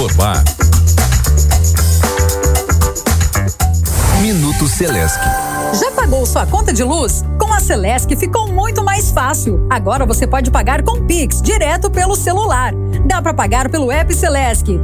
informar. Minuto Celesc. Já pagou sua conta de luz? Com a Celesc ficou muito mais fácil. Agora você pode pagar com Pix, direto pelo celular. Dá para pagar pelo app Celesc.